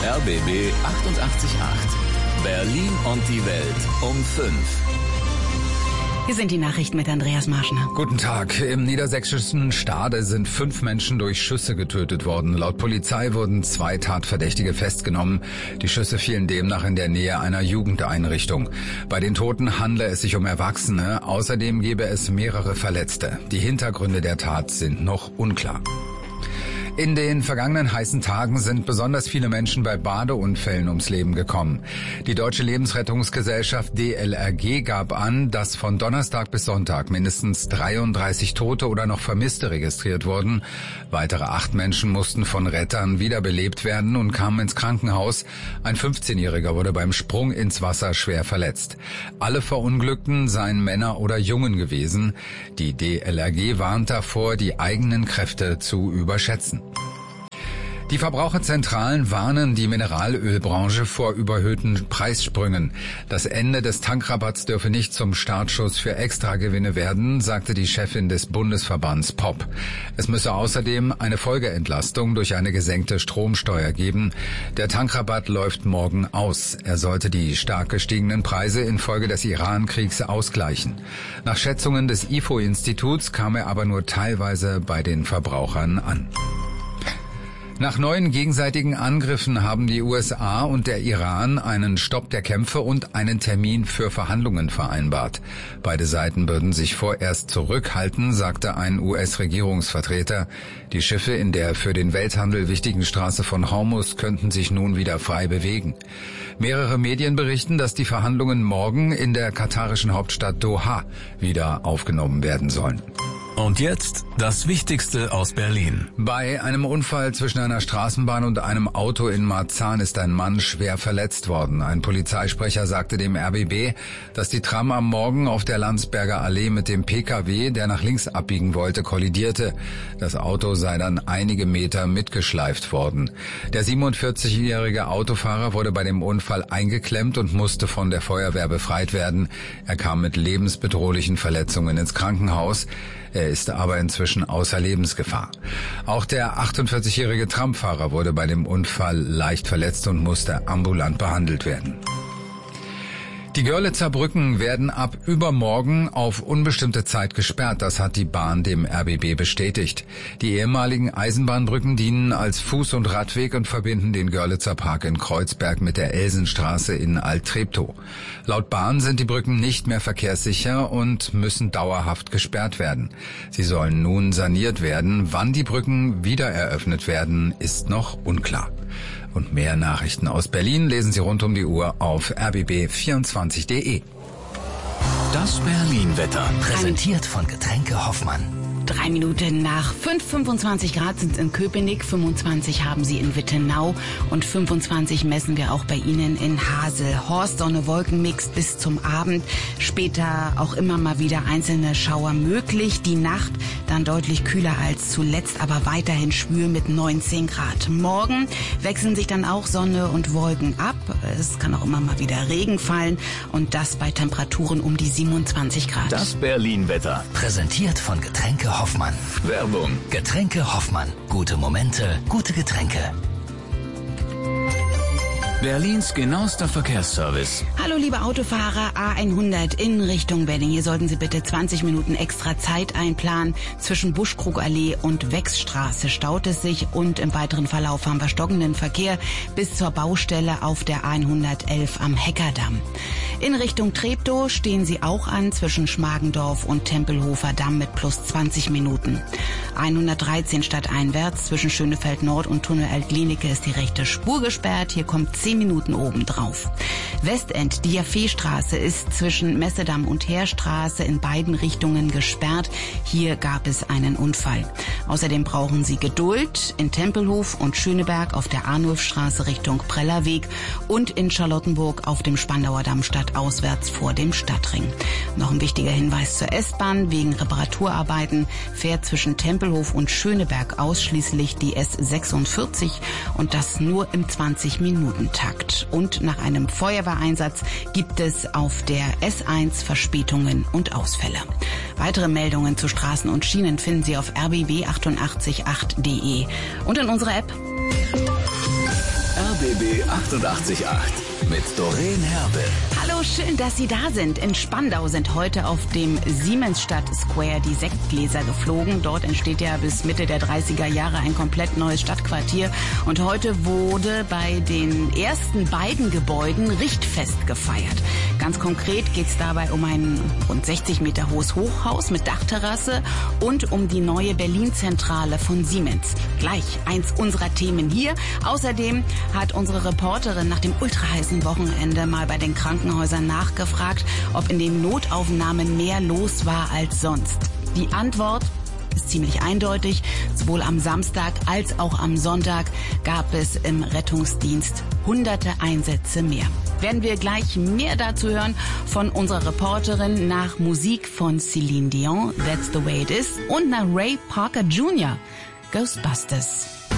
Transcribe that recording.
RBB 88.8. Berlin und die Welt um 5. Hier sind die Nachrichten mit Andreas Marschner. Guten Tag. Im niedersächsischen Stade sind 5 Menschen durch Schüsse getötet worden. Laut Polizei wurden 2 Tatverdächtige festgenommen. Die Schüsse fielen demnach in der Nähe einer Jugendeinrichtung. Bei den Toten handle es sich um Erwachsene. Außerdem gebe es mehrere Verletzte. Die Hintergründe der Tat sind noch unklar. In den vergangenen heißen Tagen sind besonders viele Menschen bei Badeunfällen ums Leben gekommen. Die Deutsche Lebensrettungsgesellschaft DLRG gab an, dass von Donnerstag bis Sonntag mindestens 33 Tote oder noch Vermisste registriert wurden. Weitere 8 Menschen mussten von Rettern wiederbelebt werden und kamen ins Krankenhaus. Ein 15-Jähriger wurde beim Sprung ins Wasser schwer verletzt. Alle Verunglückten seien Männer oder Jungen gewesen. Die DLRG warnt davor, die eigenen Kräfte zu überschätzen. Die Verbraucherzentralen warnen die Mineralölbranche vor überhöhten Preissprüngen. Das Ende des Tankrabatts dürfe nicht zum Startschuss für Extragewinne werden, sagte die Chefin des Bundesverbands POP. Es müsse außerdem eine Folgeentlastung durch eine gesenkte Stromsteuer geben. Der Tankrabatt läuft morgen aus. Er sollte die stark gestiegenen Preise infolge des Iran-Kriegs ausgleichen. Nach Schätzungen des IFO-Instituts kam er aber nur teilweise bei den Verbrauchern an. Nach neuen gegenseitigen Angriffen haben die USA und der Iran einen Stopp der Kämpfe und einen Termin für Verhandlungen vereinbart. Beide Seiten würden sich vorerst zurückhalten, sagte ein US-Regierungsvertreter. Die Schiffe in der für den Welthandel wichtigen Straße von Hormuz könnten sich nun wieder frei bewegen. Mehrere Medien berichten, dass die Verhandlungen morgen in der katarischen Hauptstadt Doha wieder aufgenommen werden sollen. Und jetzt das Wichtigste aus Berlin. Bei einem Unfall zwischen einer Straßenbahn und einem Auto in Marzahn ist ein Mann schwer verletzt worden. Ein Polizeisprecher sagte dem RBB, dass die Tram am Morgen auf der Landsberger Allee mit dem PKW, der nach links abbiegen wollte, kollidierte. Das Auto sei dann einige Meter mitgeschleift worden. Der 47-jährige Autofahrer wurde bei dem Unfall eingeklemmt und musste von der Feuerwehr befreit werden. Er kam mit lebensbedrohlichen Verletzungen ins Krankenhaus. Er ist aber inzwischen außer Lebensgefahr. Auch der 48-jährige Tramfahrer wurde bei dem Unfall leicht verletzt und musste ambulant behandelt werden. Die Görlitzer Brücken werden ab übermorgen auf unbestimmte Zeit gesperrt. Das hat die Bahn dem RBB bestätigt. Die ehemaligen Eisenbahnbrücken dienen als Fuß- und Radweg und verbinden den Görlitzer Park in Kreuzberg mit der Elsenstraße in Alt-Treptow. Laut Bahn sind die Brücken nicht mehr verkehrssicher und müssen dauerhaft gesperrt werden. Sie sollen nun saniert werden. Wann die Brücken wieder eröffnet werden, ist noch unklar. Und mehr Nachrichten aus Berlin lesen Sie rund um die Uhr auf rbb24.de. Das Berlin-Wetter, präsentiert von Getränke Hoffmann. 3 Minuten nach 5, 25 Grad sind es in Köpenick, 25 haben sie in Wittenau und 25 messen wir auch bei Ihnen in Haselhorst. Sonne-Wolken-Mix bis zum Abend. Später auch immer mal wieder einzelne Schauer möglich. Die Nacht dann deutlich kühler als zuletzt, aber weiterhin schwül mit 19 Grad. Morgen wechseln sich dann auch Sonne und Wolken ab. Es kann auch immer mal wieder Regen fallen und das bei Temperaturen um die 27 Grad. Das Berlin-Wetter, präsentiert von Getränke Hoffmann. Werbung. Getränke Hoffmann. Gute Momente, gute Getränke. Berlins genauester Verkehrsservice. Hallo liebe Autofahrer, A100 in Richtung Wedding. Hier sollten Sie bitte 20 Minuten extra Zeit einplanen. Zwischen Buschkrugallee und Wechsstraße staut es sich und im weiteren Verlauf haben wir stockenden Verkehr bis zur Baustelle auf der A111 am Heckerdamm. In Richtung Treptow stehen Sie auch an zwischen Schmargendorf und Tempelhofer Damm mit plus 20 Minuten. 113 stadteinwärts zwischen Schönefeld Nord und Tunnel Alt-Glienicke ist die rechte Spur gesperrt. Hier kommt 10 Minuten obendrauf. Westend, die Jaffeestraße ist zwischen Messedamm und Heerstraße in beiden Richtungen gesperrt. Hier gab es einen Unfall. Außerdem brauchen Sie Geduld in Tempelhof und Schöneberg auf der Arnulfstraße Richtung Prellerweg und in Charlottenburg auf dem Spandauer Damm stadtauswärts vor dem Stadtring. Noch ein wichtiger Hinweis zur S-Bahn. Wegen Reparaturarbeiten fährt zwischen Tempelhof und Schöneberg ausschließlich die S46 und das nur im 20-Minuten-Takt. Und nach einem Feuerwehreinsatz gibt es auf der S1 Verspätungen und Ausfälle. Weitere Meldungen zu Straßen und Schienen finden Sie auf rbb888.de und in unserer App. RBB 88.8 mit Doreen Herbe. Hallo, schön, dass Sie da sind. In Spandau sind heute auf dem Siemensstadt Square die Sektgläser geflogen. Dort entsteht ja bis Mitte der 30er Jahre ein komplett neues Stadtquartier. Und heute wurde bei den ersten beiden Gebäuden Richtfest gefeiert. Ganz konkret geht es dabei um ein rund 60 Meter hohes Hochhaus mit Dachterrasse und um die neue Berlin-Zentrale von Siemens. Gleich eins unserer Themen hier. Außerdem hat unsere Reporterin nach dem ultraheißen Wochenende mal bei den Krankenhäusern nachgefragt, ob in den Notaufnahmen mehr los war als sonst. Die Antwort ist ziemlich eindeutig. Sowohl am Samstag als auch am Sonntag gab es im Rettungsdienst hunderte Einsätze mehr. Werden wir gleich mehr dazu hören von unserer Reporterin nach Musik von Celine Dion, That's the Way It Is, und nach Ray Parker Jr., Ghostbusters.